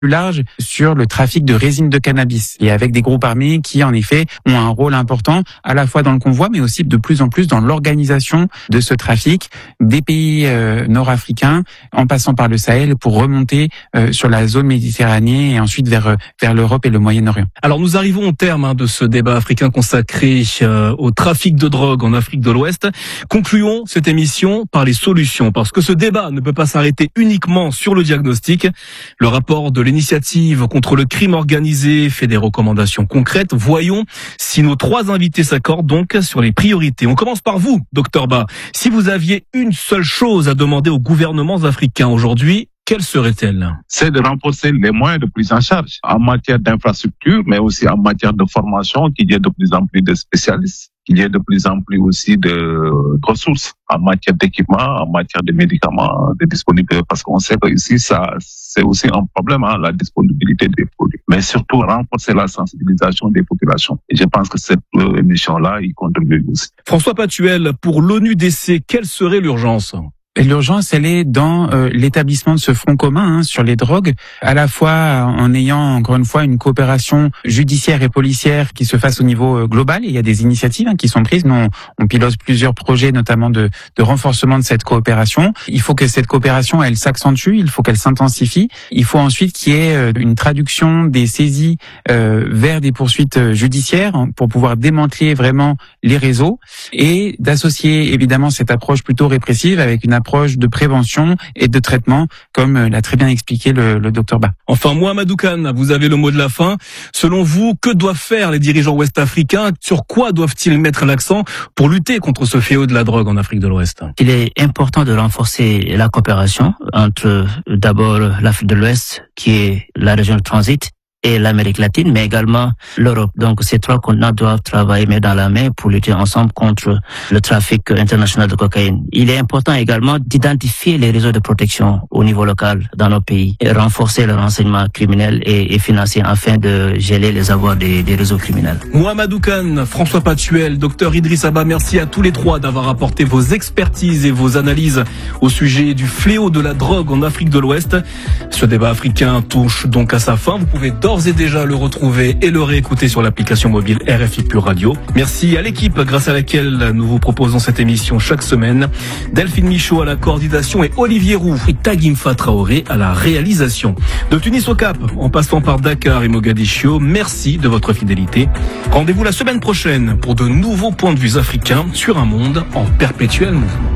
large sur le trafic de résine de cannabis et avec des groupes armés qui en effet ont un rôle important à la fois dans le convoi mais aussi de plus en plus dans l'organisation de ce trafic des pays nord-africains en passant par le Sahel pour remonter sur la zone méditerranéenne et ensuite vers l'Europe et le Moyen-Orient. Alors nous arrivons au terme de ce débat africain consacré au trafic de drogue en Afrique de l'Ouest. Concluons cette émission par les solutions parce que ce débat ne peut pas s'arrêter uniquement sur le diagnostic. Le rapport de l'initiative contre le crime organisé fait des recommandations concrètes. Voyons si nos trois invités s'accordent donc sur les priorités. On commence par vous, Dr Ba. Si vous aviez une seule chose à demander aux gouvernements africains aujourd'hui, quelle serait-elle? C'est de renforcer les moyens de prise en charge en matière d'infrastructure, mais aussi en matière de formation, qu'il y ait de plus en plus de spécialistes, qu'il y ait de plus en plus aussi de ressources en matière d'équipement, en matière de médicaments, de disponibilité, parce qu'on sait que ici, c'est aussi un problème, la disponibilité des produits. Mais surtout, renforcer la sensibilisation des populations. Et je pense que cette émission-là, y contribue aussi. François Patuel, pour l'ONUDC, quelle serait l'urgence? L'urgence, elle est dans l'établissement de ce front commun sur les drogues, à la fois en ayant, encore une fois, une coopération judiciaire et policière qui se fasse au niveau global. Et il y a des initiatives qui sont prises. Nous, on pilote plusieurs projets, notamment de renforcement de cette coopération. Il faut que cette coopération, elle s'accentue, il faut qu'elle s'intensifie. Il faut ensuite qu'il y ait une traduction des saisies vers des poursuites judiciaires pour pouvoir démanteler vraiment les réseaux et d'associer évidemment cette approche plutôt répressive avec une approche de prévention et de traitement, comme l'a très bien expliqué le Dr Ba. Enfin, Mohamedou Kane, vous avez le mot de la fin. Selon vous, que doivent faire les dirigeants ouest-africains? Sur quoi doivent-ils mettre l'accent pour lutter contre ce fléau de la drogue en Afrique de l'Ouest? Il est important de renforcer la coopération entre d'abord l'Afrique de l'Ouest, qui est la région de transit, et l'Amérique latine, mais également l'Europe. Donc ces trois continents doivent travailler main dans la main pour lutter ensemble contre le trafic international de cocaïne. Il est important également d'identifier les réseaux de protection au niveau local dans nos pays et renforcer le renseignement criminel et financier afin de geler les avoirs des réseaux criminels. Mohamedou Kane, François Patuel, Dr Idrissa Ba, merci à tous les trois d'avoir apporté vos expertises et vos analyses au sujet du fléau de la drogue en Afrique de l'Ouest. Ce débat africain touche donc à sa fin. Vous pouvez d'ores et déjà le retrouver et le réécouter sur l'application mobile RFI Pure Radio. Merci à l'équipe grâce à laquelle nous vous proposons cette émission chaque semaine. Delphine Michaud à la coordination et Olivier Roux et Tagimfa Traoré à la réalisation. De Tunis au Cap, en passant par Dakar et Mogadiscio, merci de votre fidélité. Rendez-vous la semaine prochaine pour de nouveaux points de vue africains sur un monde en perpétuel mouvement.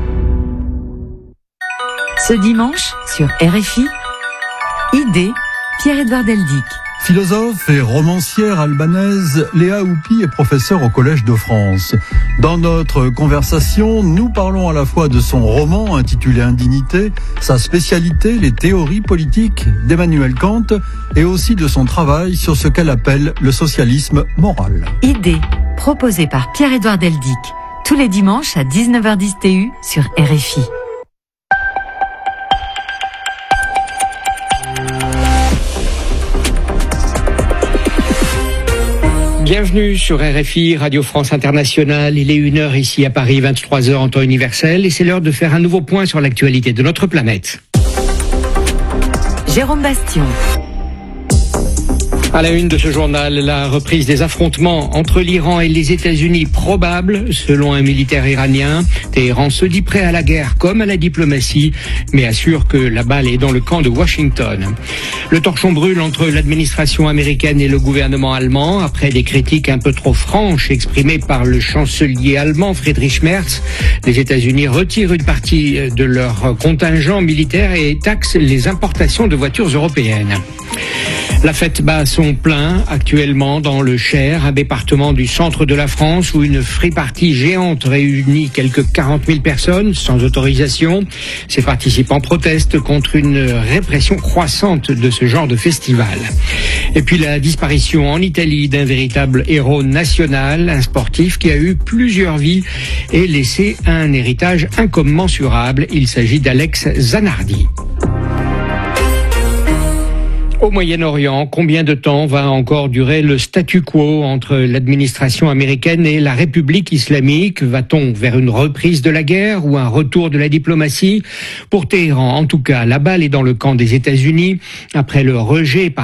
Ce dimanche, sur RFI, Idée, Pierre-Edouard Deldic. Philosophe et romancière albanaise, Léa Houpi est professeure au Collège de France. Dans notre conversation, nous parlons à la fois de son roman intitulé Indignité, sa spécialité, les théories politiques d'Emmanuel Kant, et aussi de son travail sur ce qu'elle appelle le socialisme moral. Idée, proposée par Pierre-Edouard Deldic, tous les dimanches à 19h10 TU sur RFI. Bienvenue sur RFI, Radio France Internationale. Il est 1h ici à Paris, 23h en temps universel, et c'est l'heure de faire un nouveau point sur l'actualité de notre planète. Jérôme Bastion. À la une de ce journal, la reprise des affrontements entre l'Iran et les États-Unis probable, selon un militaire iranien. Téhéran se dit prêt à la guerre comme à la diplomatie, mais assure que la balle est dans le camp de Washington. Le torchon brûle entre l'administration américaine et le gouvernement allemand, après des critiques un peu trop franches exprimées par le chancelier allemand Friedrich Merz. Les États-Unis retirent une partie de leur contingent militaire et taxent les importations de voitures européennes. La fête bat son plein actuellement dans le Cher, un département du centre de la France où une free-party géante réunit quelques 40 000 personnes sans autorisation. Ces participants protestent contre une répression croissante de ce genre de festival. Et puis la disparition en Italie d'un véritable héros national, un sportif qui a eu plusieurs vies et laissé un héritage incommensurable. Il s'agit d'Alex Zanardi. Au Moyen-Orient, combien de temps va encore durer le statu quo entre l'administration américaine et la République islamique? Va-t-on vers une reprise de la guerre ou un retour de la diplomatie? Pour Téhéran, en tout cas, la balle est dans le camp des États-Unis. Après le rejet par